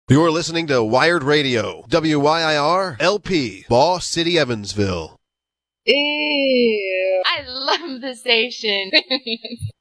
You're listening to Wired Radio, WYIR LP, Boss City, Evansville. Ew. I love the station.